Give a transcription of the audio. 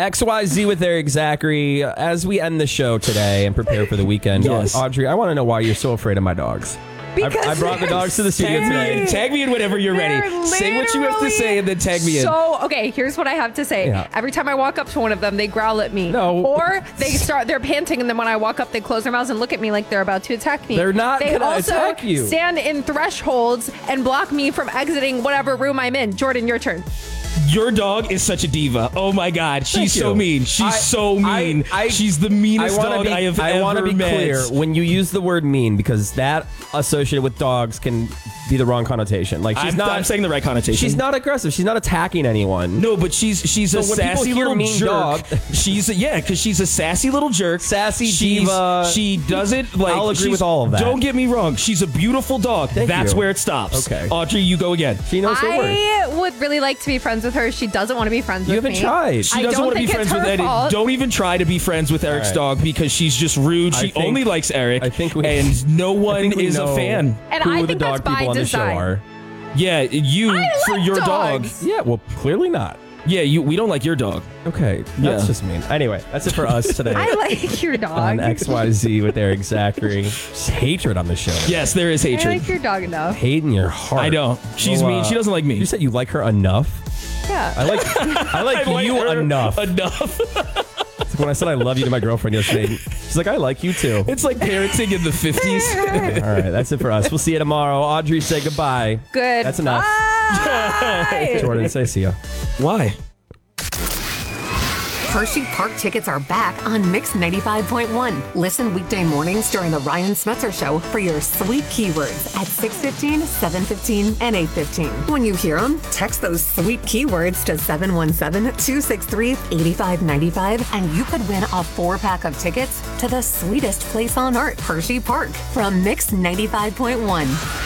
XYZ with Eric Zachary. As we end the show today and prepare for the weekend, Yes. Audrey, I want to know why you're so afraid of my dogs. I brought the dogs to the studio today. Tag me in whenever you're ready. Say what you have to say and then tag me in. So, okay, here's what I have to say. Yeah. Every time I walk up to one of them, they growl at me. No. Or they're panting, and then when I walk up, they close their mouths and look at me like they're about to attack me. They're not They gonna also attack you. stand in thresholds and block me from exiting whatever room I'm in. Jordan, your turn. Your dog is such a diva. Oh my God, she's Thank so you. mean. She's so mean. She's the meanest dog I have ever met. I want to be clear when you use the word mean, because that associated with dogs can be the wrong connotation. Like I'm saying the right connotation. She's not aggressive. She's not attacking anyone. No, but she's a when people sassy hear little mean jerk. dog- Because she's a sassy little jerk. Sassy diva. She doesn't like. I'll agree with all of that. Don't get me wrong. She's a beautiful dog. That's you. where it stops. Okay. Audrey, you go again. She knows her worth. I would really like to be friends with her. She doesn't want to be friends You with me. haven't tried. She I doesn't don't want to be think it's friends with her Eddie. fault. Don't even try to be friends with Eric's right. dog because she's just rude. She think- only likes Eric. I think we- and no I one think we is a know fan. And who I the think dog that's by people on the show design. are. Yeah, you I for like your dogs. dog. Yeah, well, clearly not. Yeah, we don't like your dog. Okay, that's Yeah. just mean. Anyway, that's it for us today. I like your dog. on XYZ with Eric Zachary. Just hatred on the show. Yes, there is I hatred. like your dog enough. Hate in your heart. I don't. She's Well, mean. She doesn't like me. You said you like her enough. Yeah. I like you her enough. Enough. It's like when I said I love you to my girlfriend yesterday, she's like, I like you too. It's like parenting in the 50s. All right, that's it for us. We'll see you tomorrow. Audrey, say goodbye. Good. That's enough. Bye. Jordan, say see ya. Why? Hershey Park tickets are back on Mix 95.1. Listen weekday mornings during the Ryan Smetzer Show for your sweet keywords at 6:15, 7:15, and 8:15. When you hear them, text those sweet keywords to 717-263-8595 and you could win a 4-pack of tickets to the sweetest place on earth, Hershey Park, from Mix 95.1.